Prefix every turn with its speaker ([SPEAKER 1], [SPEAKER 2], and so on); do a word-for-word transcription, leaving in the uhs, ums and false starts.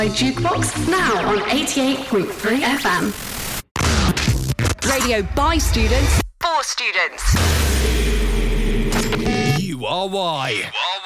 [SPEAKER 1] Jukebox, now on eighty-eight point three F M.
[SPEAKER 2] Radio by students, for students.
[SPEAKER 3] You are why. You are